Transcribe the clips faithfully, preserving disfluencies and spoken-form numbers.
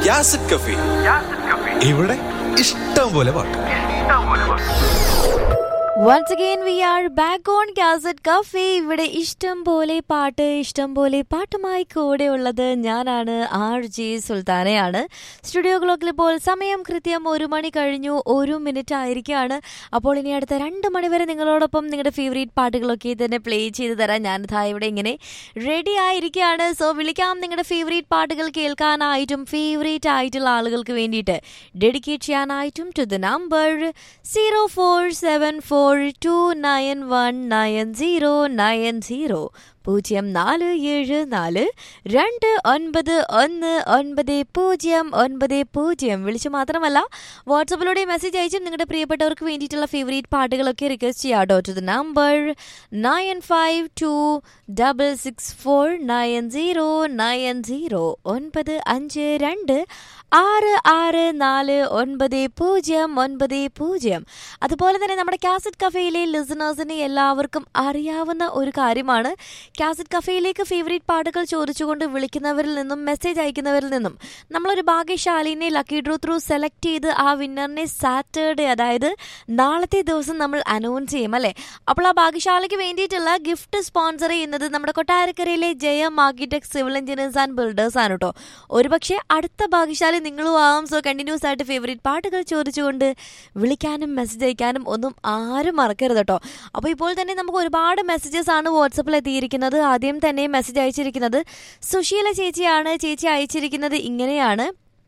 യാസിഡ് കഫി. ഇവിടെ ഇഷ്ടം പോലെ പാട്ട്. Once again we are back on Cassette Cafe. ഇവിടെ ഇഷ്ടം പോലെ പാട്ട് ഇഷ്ടം പോലെ പാട്ടുമായി കൂടെ ഉള്ളത് ഞാനാണ് ആർ ജെ സുൽത്താനയാണ്. സ്റ്റുഡിയോ ക്ലോക്കിൽ ഇപ്പോൾ സമയം കൃത്യം ഒരു മണി കഴിഞ്ഞു ഒരു മിനിറ്റ് ആയിരിക്കുകയാണ്. അപ്പോൾ ഇനി അടുത്ത രണ്ട് മണി വരെ നിങ്ങളോടൊപ്പം നിങ്ങളുടെ ഫേവറേറ്റ് പാട്ടുകളൊക്കെ തന്നെ പ്ലേ ചെയ്ത് തരാൻ ഞാനിതാ ഇവിടെ ഇങ്ങനെ റെഡി ആയിരിക്കുകയാണ്. സോ വിളിക്കാം നിങ്ങളുടെ ഫേവറേറ്റ് പാട്ടുകൾ കേൾക്കാനായിട്ടും ഫേവറേറ്റ് ആയിട്ടുള്ള ആളുകൾക്ക് വേണ്ടിയിട്ട് ഡെഡിക്കേറ്റ് ചെയ്യാനായിട്ടും to the number zero four seven four to nine one nine zero nine zero പൂജ്യം നാല് ഏഴ് നാല് രണ്ട് ഒൻപത് ഒന്ന് ഒൻപത് പൂജ്യം ഒൻപത് പൂജ്യം വിളിച്ചു മാത്രമല്ല വാട്സപ്പിലൂടെ മെസ്സേജ് അയച്ചും നിങ്ങളുടെ പ്രിയപ്പെട്ടവർക്ക് വേണ്ടിയിട്ടുള്ള ഫേവറേറ്റ് പാട്ടുകളൊക്കെ റിക്വസ്റ്റ് ചെയ്യാട്ടോ to the number nine five to double six four nine zero nine zero ഒൻപത് അഞ്ച് രണ്ട് ആറ് ആറ് നാല് ഒൻപത് പൂജ്യം ഒൻപത് പൂജ്യം. അതുപോലെ തന്നെ നമ്മുടെ കാസറ്റ് കഫേയിലെ ലിസണേഴ്സിന് എല്ലാവർക്കും അറിയാവുന്ന ഒരു കാര്യമാണ്, കാസറ്റ് കഫേയിലേക്ക് ഫേവറേറ്റ് പാട്ടുകൾ ചോദിച്ചുകൊണ്ട് വിളിക്കുന്നവരിൽ നിന്നും മെസ്സേജ് അയക്കുന്നവരിൽ നിന്നും നമ്മളൊരു ഭാഗ്യശാലിനെ ലക്കി ഡ്രോ ത്രൂ സെലക്ട് ചെയ്ത് ആ വിന്നറിനെ സാറ്റർഡേ അതായത് നാളത്തെ ദിവസം നമ്മൾ അനൗൺസ് ചെയ്യും അല്ലേ. അപ്പോൾ ആ ഭാഗ്യശാലിക്ക് വേണ്ടിയിട്ടുള്ള ഗിഫ്റ്റ് സ്പോൺസർ ചെയ്യുന്നത് നമ്മുടെ കൊട്ടാരക്കരയിലെ ജയം architect civil engineers and builders ആണ് കേട്ടോ. ഒരുപക്ഷെ അടുത്ത ഭാഗ്യശാലി നിങ്ങളും ആവാം. സോ കണ്ടിന്യൂസ് ആയിട്ട് ഫേവറേറ്റ് പാട്ടുകൾ ചോദിച്ചുകൊണ്ട് വിളിക്കാനും മെസ്സേജ് അയക്കാനും ഒന്നും ആരും മറക്കരുത് കേട്ടോ. അപ്പോൾ ഇപ്പോൾ തന്നെ നമുക്ക് ഒരുപാട് മെസ്സേജസ് ആണ് വാട്സപ്പിൽ എത്തിയിരിക്കുന്നത്. ആദ്യം തന്നെ മെസ്സേജ് അയച്ചിരിക്കുന്നത് സുശീല ചേച്ചിയാണ്. ചേച്ചി അയച്ചിരിക്കുന്നത് ഇങ്ങനെയാണ്: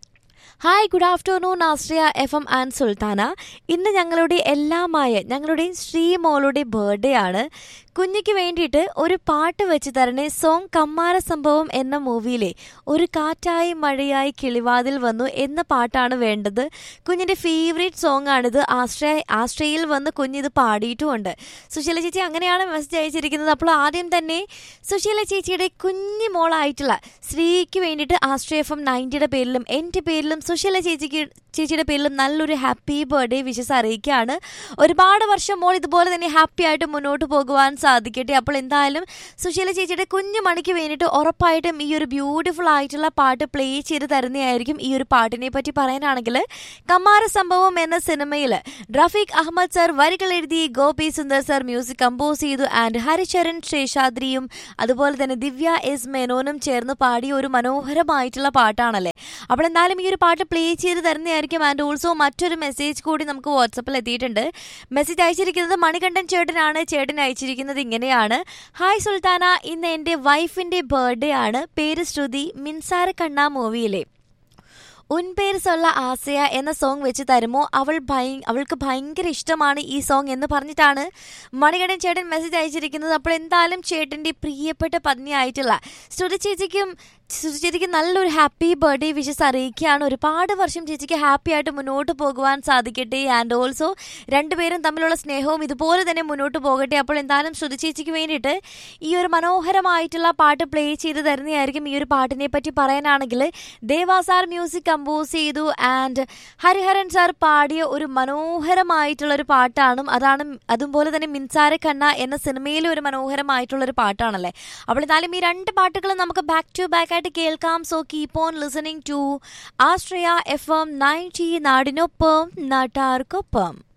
hi, good afternoon Ashraya F M and Sultana. ഇന്ന് ഞങ്ങളുടെ എല്ലാമായ ഞങ്ങളുടെ ശ്രീമോളുടെ ബർത്ത്ഡേ ആണ്. കുഞ്ഞിക്ക് വേണ്ടിയിട്ട് ഒരു പാട്ട് വെച്ച് തരണേ. സോങ് കമ്മാര സംഭവം എന്ന മൂവിയിലെ ഒരു കാറ്റായി മഴയായി കിളിവാതിൽ വന്നു എന്ന പാട്ടാണ് വേണ്ടത്. കുഞ്ഞിൻ്റെ ഫേവറേറ്റ് സോങ് ആണിത്. ആശ്രയ ആശ്രയയിൽ വന്ന് കുഞ്ഞിത് പാടിയിട്ടുമുണ്ട്. സുശീല ചേച്ചി അങ്ങനെയാണ് മെസ്സേജ് അയച്ചിരിക്കുന്നത്. അപ്പോൾ ആദ്യം തന്നെ സുശീല ചേച്ചിയുടെ കുഞ്ഞു മോളായിട്ടുള്ള ശ്രീക്ക് വേണ്ടിയിട്ട് ആശ്രയ എഫ് എം നയൻറ്റിയുടെ പേരിലും എൻ്റെ പേരിലും സുശീല ചേച്ചിക്ക് ചേച്ചിയുടെ പേരിലും നല്ലൊരു ഹാപ്പി ബർത്ത്ഡേ വിഷസ് അറിയിക്കുകയാണ്. ഒരുപാട് വർഷം മോൾ ഇതുപോലെ തന്നെ ഹാപ്പി ആയിട്ട് മുന്നോട്ട് പോകുവാൻ സാധിക്കട്ടെ. അപ്പോൾ എന്തായാലും സുശീല ചേച്ചിയുടെ കുഞ്ഞു മണിക്ക് വേണ്ടിയിട്ട് ഉറപ്പായിട്ടും ഈ ഒരു ബ്യൂട്ടിഫുൾ ആയിട്ടുള്ള പാട്ട് പ്ലേ ചെയ്ത് തരുന്നതായിരിക്കും. ഈ ഒരു പാട്ടിനെ പറ്റി പറയാനാണെങ്കിൽ കമ്മാര സംഭവം എന്ന സിനിമയിൽ റഫീഖ് അഹമ്മദ് സർ വരികൾ എഴുതി, Gopi Sundar sir music compose ചെയ്തു, ആൻഡ് ഹരിചരൺ ശേഷാദ്രിയും അതുപോലെ തന്നെ ദിവ്യ എസ് മേനോനും ചേർന്ന് പാടിയ ഒരു മനോഹരമായിട്ടുള്ള പാട്ടാണല്ലേ. അപ്പോൾ എന്തായാലും ഈ ഒരു പാട്ട് പ്ലേ ചെയ്ത് തരുന്നതായിരിക്കും. ആൻഡ് ഓൾസോ മറ്റൊരു മെസ്സേജ് കൂടി നമുക്ക് വാട്സപ്പിൽ എത്തിയിട്ടുണ്ട്. മെസ്സേജ് അയച്ചിരിക്കുന്നത് മണികണ്ഠൻ ചേട്ടനാണ്. ചേട്ടൻ അയച്ചിരിക്കുന്നത് ഇങ്ങനെയാണ്: ഹായ് സുൽത്താന, ഇന്ന് എൻ്റെ വൈഫിൻ്റെ ബർത്ത്ഡേ ആണ്. പേര് ശ്രുതി. മിൻസാര കണ്ണ മൂവിയിലെ ഉൻ പേര് സൊല്ല ആസയ എന്ന സോങ് വെച്ച് തരുമോ? അവൾ ഭയ അവൾക്ക് ഭയങ്കര ഇഷ്ടമാണ് ഈ സോങ് എന്ന് പറഞ്ഞിട്ടാണ് മണികണ്ഠൻ ചേട്ടൻ മെസ്സേജ് അയച്ചിരിക്കുന്നത്. അപ്പോൾ എന്തായാലും ചേട്ടൻ്റെ പ്രിയപ്പെട്ട പത്നിയായിട്ടുള്ള ശ്രുതി ചേച്ചിക്കും ശ്രുതി ചേച്ചിക്ക് നല്ലൊരു ഹാപ്പി ബർത്ത്ഡേ വിഷസ് അറിയിക്കുകയാണ്. ഒരുപാട് വർഷം ചേച്ചിക്ക് ഹാപ്പി ആയിട്ട് മുന്നോട്ട് പോകുവാൻ സാധിക്കട്ടെ. ആൻഡ് ഓൾസോ രണ്ടുപേരും തമ്മിലുള്ള സ്നേഹവും ഇതുപോലെ തന്നെ മുന്നോട്ട് പോകട്ടെ. അപ്പോൾ എന്തായാലും ശ്രുതി ചേച്ചിക്ക് വേണ്ടിയിട്ട് ഈ ഒരു മനോഹരമായിട്ടുള്ള പാട്ട് പ്ലേ ചെയ്ത് തരുന്നതായിരിക്കും. ഈ ഒരു പാട്ടിനെ പറ്റി പറയാനാണെങ്കിൽ ദേവാസാർ മ്യൂസിക് കമ്പോസ് ചെയ്തു ആൻഡ് ഹരിഹരൻ സാർ പാടിയ ഒരു മനോഹരമായിട്ടുള്ളൊരു പാട്ടാണ്. അതാണ് അതുപോലെ തന്നെ മിൻസാര കണ്ണ എന്ന സിനിമയിലെ ഒരു മനോഹരമായിട്ടുള്ളൊരു പാട്ടാണല്ലേ. അപ്പോൾ എന്തായാലും ഈ രണ്ട് പാട്ടുകളും നമുക്ക് ബാക്ക് ടു ബാക്ക് ആയിട്ട് കേൾക്കാം. So keep on listening to Ashraya F M ninety, നാടിനൊപ്പം നാട്ടാർക്കൊപ്പം.